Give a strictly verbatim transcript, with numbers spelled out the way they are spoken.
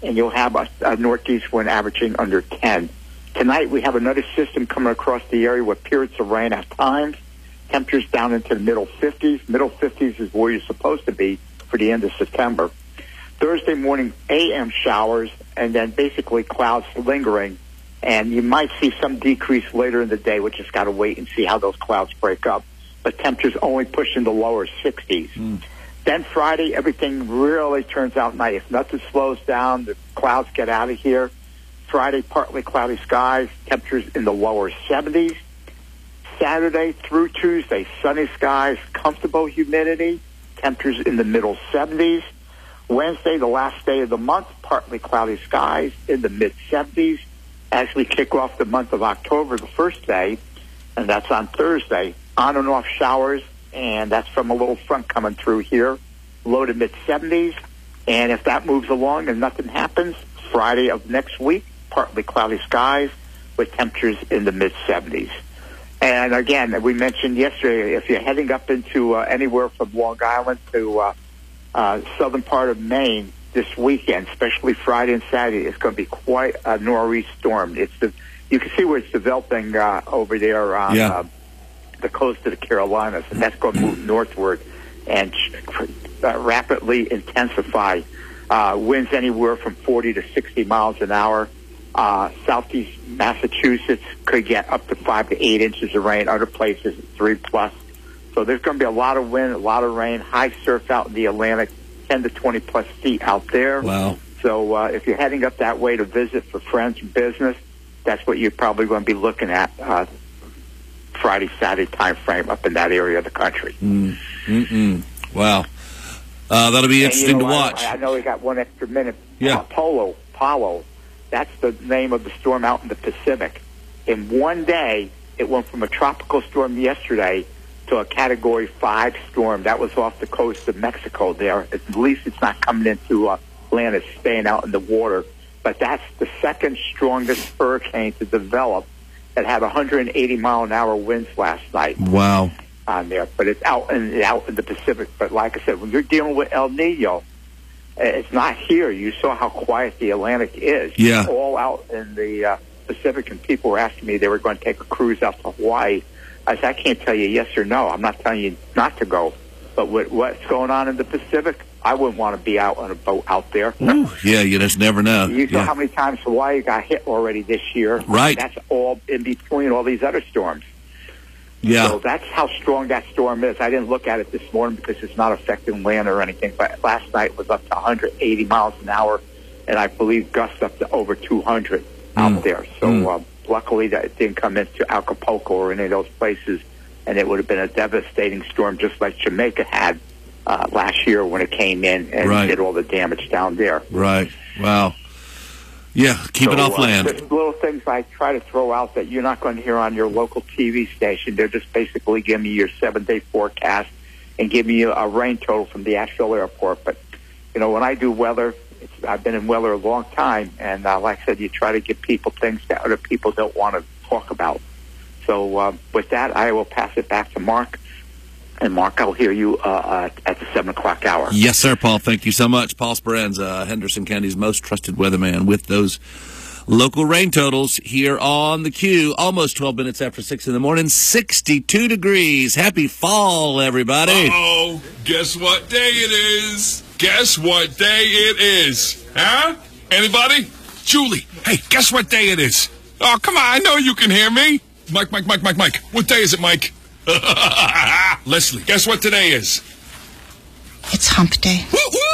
and you'll have a, a northeast wind averaging under ten. Tonight, we have another system coming across the area with periods of rain at times. Temperatures down into the middle fifties. Middle fifties is where you're supposed to be for the end of September. Thursday morning, A M showers, and then basically clouds lingering. And you might see some decrease later in the day. We just got to wait and see how those clouds break up. But temperatures only push in the lower sixties. Mm. Then Friday, everything really turns out nice. Nothing slows down. The clouds get out of here. Friday, partly cloudy skies, temperatures in the lower seventies. Saturday through Tuesday, sunny skies, comfortable humidity, temperatures in the middle seventies. Wednesday, the last day of the month, partly cloudy skies in the mid-seventies. As we kick off the month of October, the first day, and that's on Thursday, on and off showers, and that's from a little front coming through here, low to mid-seventies. And if that moves along and nothing happens, Friday of next week, partly cloudy skies with temperatures in the mid-seventies. And again, we mentioned yesterday, if you're heading up into uh, anywhere from Long Island to uh, uh, southern part of Maine this weekend, especially Friday and Saturday, it's going to be quite a nor'east storm. It's the, you can see where it's developing uh, over there on yeah. uh, the coast of the Carolinas, and that's going to move northward and uh, rapidly intensify. Uh, winds anywhere from forty to sixty miles an hour. Uh, southeast Massachusetts could get up to five to eight inches of rain. Other places, three plus. So there's going to be a lot of wind, a lot of rain, high surf out in the Atlantic, ten to twenty plus feet out there. Wow. So uh, if you're heading up that way to visit for friends and business, that's what you're probably going to be looking at uh, Friday, Saturday time frame up in that area of the country. Mm. Mm-mm. Wow. Uh, that'll be interesting and, you know, to watch. I, I know we got one extra minute. Yeah. Uh, Polo, Palo. That's the name of the storm out in the Pacific. In one day, it went from a tropical storm yesterday to a Category five storm. That was off the coast of Mexico there. At least it's not coming into uh, land. It's staying out in the water. But that's the second strongest hurricane to develop that had one hundred eighty mile an hour winds last night. Wow. On there. But it's out in, out in the Pacific. But like I said, when you're dealing with El Nino, it's not here. You saw how quiet the Atlantic is. Yeah. It's all out in the uh, Pacific, and people were asking me they were going to take a cruise out to Hawaii. I said, I can't tell you yes or no. I'm not telling you not to go. But with what's going on in the Pacific, I wouldn't want to be out on a boat out there. Ooh, yeah, you just never know. You saw yeah. how many times Hawaii got hit already this year. Right. That's all in between all these other storms. Yeah. So that's how strong that storm is. I didn't look at it this morning because it's not affecting land or anything, but last night it was up to one hundred eighty miles an hour, and I believe gusts up to over two hundred out mm. there. So mm. uh, luckily that it didn't come into Acapulco or any of those places, and it would have been a devastating storm just like Jamaica had uh, last year when it came in and right. did all the damage down there. Right. Wow. Yeah, keep so, it off uh, land. There's little things I try to throw out that you're not going to hear on your local T V station. They're just basically giving you your seven-day forecast and giving you a rain total from the Asheville airport. But, you know, when I do weather, it's, I've been in weather a long time, and uh, like I said, you try to give people things that other people don't want to talk about. So uh, with that, I will pass it back to Mark. And, Mark, I'll hear you uh, uh, at the seven o'clock hour. Yes, sir, Paul. Thank you so much. Paul Speranza, Henderson County's most trusted weatherman, with those local rain totals here on the Q. Almost twelve minutes after six in the morning, sixty-two degrees. Happy fall, everybody. Oh, guess what day it is? Guess what day it is? Huh? Anybody? Julie, hey, guess what day it is? Oh, come on, I know you can hear me. Mike, Mike, Mike, Mike, Mike. What day is it, Mike? Leslie, guess what today is? It's hump day. Woo, woo!